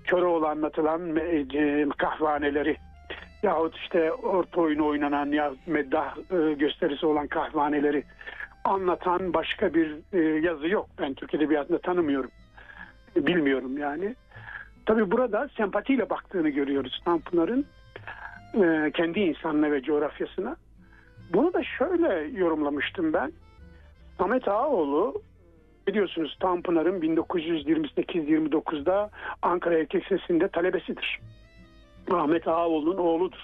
Köroğlu anlatılan kahvaneleri yahut işte orta oyunu oynanan ya meddah gösterisi olan kahvaneleri anlatan başka bir yazı yok. Ben Türk Edebiyatı'nda tanımıyorum. Bilmiyorum yani. Tabii burada sempatiyle baktığını görüyoruz Tanpınar'ın kendi insanına ve coğrafyasına. Bunu da şöyle yorumlamıştım ben. Samet Ağaoğlu biliyorsunuz Tanpınar'ın 1928-29'da Ankara Erkek Lisesi'nde talebesidir. Ahmet Ağaoğlu'nun oğludur.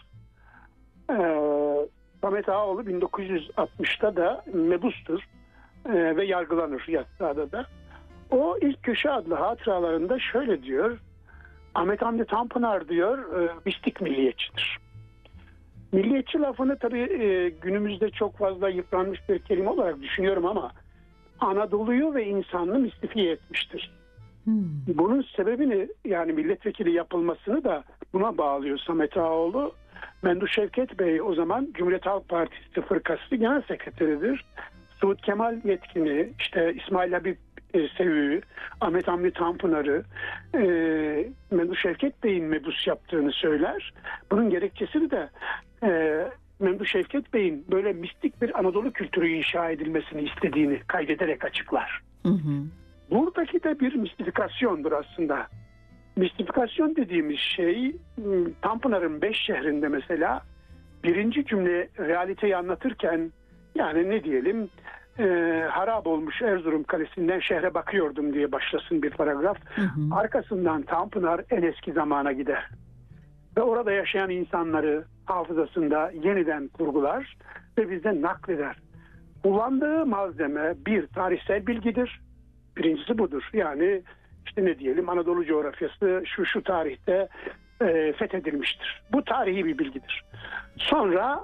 Samet Ağaoğlu 1960'da da mebustur ve yargılanır Yassıada da. O ilk Köşe adlı hatıralarında şöyle diyor. Ahmet Hamdi Tanpınar diyor mistik milliyetçidir. Milliyetçi lafını tabii günümüzde çok fazla yıpranmış bir kelime olarak düşünüyorum ama Anadolu'yu ve insanlığı mistifiye etmiştir. Bunun sebebini yani milletvekili yapılmasını da buna bağlıyor Samet Ağaoğlu. Memduh Şevket Bey o zaman Cumhuriyet Halk Partisi Fırkası Genel Sekreteridir. Suud Kemal Yetkin'i, işte İsmail Habib Sevü'yü, Ahmet Hamdi Tanpınar'ı Memduh Şevket Bey'in mebus yaptığını söyler. Bunun gerekçesini de Memduh Şevket Bey'in böyle mistik bir Anadolu kültürü inşa edilmesini istediğini kaydederek açıklar. Hı hı. Buradaki de bir mistifikasyondur aslında. Mistifikasyon dediğimiz şey Tanpınar'ın 5 şehrinde mesela birinci cümle realiteyi anlatırken yani ne diyelim harap olmuş Erzurum Kalesi'nden şehre bakıyordum diye başlasın bir paragraf. Hı hı. Arkasından Tanpınar en eski zamana gider. Ve orada yaşayan insanları hafızasında yeniden kurgular ve bizden nakleder. Kullandığı malzeme bir tarihsel bilgidir. Birincisi budur. Yani işte ne diyelim Anadolu coğrafyası şu tarihte fethedilmiştir. Bu tarihi bir bilgidir. Sonra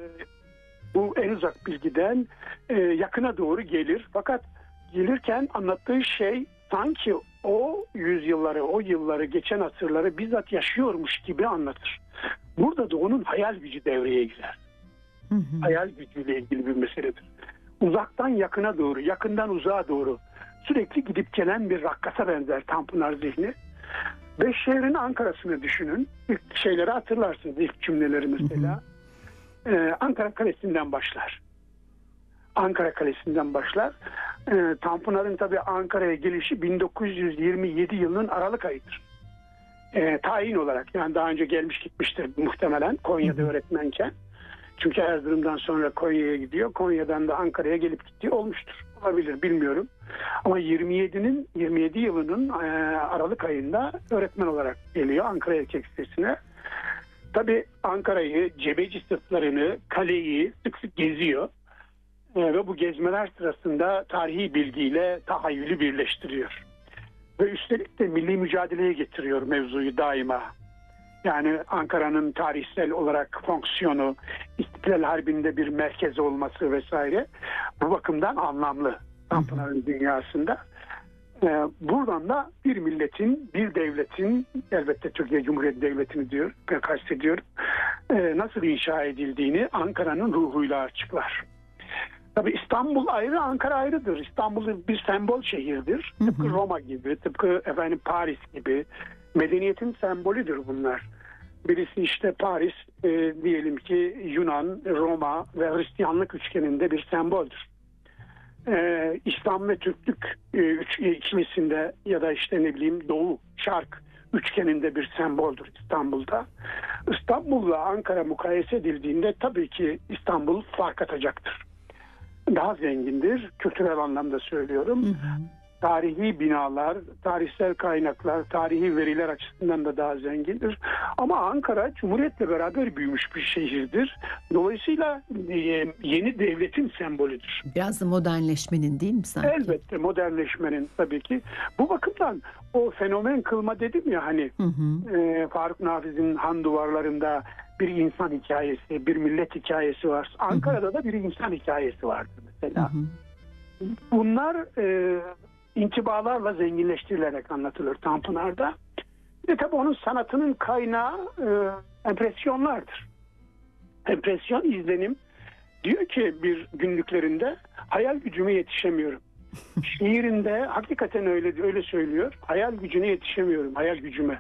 bu en uzak bilgiden yakına doğru gelir. Fakat gelirken anlattığı şey sanki o yüzyılları, o yılları, geçen asırları bizzat yaşıyormuş gibi anlatır. Burada da onun hayal gücü devreye girer. Hı hı. Hayal gücüyle ilgili bir meseledir. Uzaktan yakına doğru, yakından uzağa doğru sürekli gidip gelen bir rakkasa benzer Tanpınar zihni. Beşşehir'in Ankara'sını düşünün. İlk şeyleri hatırlarsınız, ilk cümleleri mesela. Hı hı. Ankara Kalesi'nden başlar. Ankara Kalesi'nden başlar. Tanpınar'ın tabii Ankara'ya gelişi 1927 yılının Aralık ayıdır. Tayin olarak yani daha önce gelmiş gitmiştir muhtemelen Konya'da öğretmenken. Çünkü Erzurum'dan sonra Konya'ya gidiyor. Konya'dan da Ankara'ya gelip gittiği olmuştur. Olabilir bilmiyorum. Ama 27 yılının Aralık ayında öğretmen olarak geliyor Ankara Erkek Lisesi'ne. Tabii Ankara'yı, Cebeci Sırtlarını, kaleyi sık sık geziyor. Ve bu gezmeler sırasında tarihi bilgiyle tahayyülü birleştiriyor. Ve üstelik de milli mücadeleye getiriyor mevzuyu daima. Yani Ankara'nın tarihsel olarak fonksiyonu, İstiklal Harbi'nde bir merkez olması vesaire bu bakımdan anlamlı Tanpınar'ın dünyasında. Buradan da bir milletin, bir devletin, elbette Türkiye Cumhuriyeti Devleti'ni diyor, kastediyorum, nasıl inşa edildiğini Ankara'nın ruhuyla açıklar. Tabii İstanbul ayrı, Ankara ayrıdır. İstanbul bir sembol şehirdir. Tıpkı Roma gibi, tıpkı Paris gibi. Medeniyetin sembolüdür bunlar. Birisi işte Paris, diyelim ki Yunan, Roma ve Hristiyanlık üçgeninde bir semboldür. İslam ve Türklük ikilisinde ya da işte ne bileyim Doğu, Şark üçgeninde bir semboldür İstanbul'da. İstanbul'la Ankara mukayese edildiğinde tabii ki İstanbul fark atacaktır. Daha zengindir, kültürel anlamda söylüyorum. Hı hı. Tarihi binalar, tarihsel kaynaklar, tarihi veriler açısından da daha zengindir. Ama Ankara Cumhuriyet'le beraber büyümüş bir şehirdir. Dolayısıyla yeni devletin sembolüdür. Biraz da modernleşmenin değil mi sanki? Elbette modernleşmenin tabii ki. Bu bakımdan o fenomen kılma dedim ya hani hı hı. Faruk Nafiz'in Han Duvarlarında bir insan hikayesi, bir millet hikayesi var. Ankara'da hı hı. da bir insan hikayesi vardır mesela. Hı hı. Bunlar intibalarla zenginleştirilerek anlatılır Tanpınar'da. Ve tabii onun sanatının kaynağı empresyonlardır. Empresyon izlenim. Diyor ki bir günlüklerinde hayal gücüme yetişemiyorum. Şiirinde hakikaten öyle söylüyor. Hayal gücüne yetişemiyorum, hayal gücüme.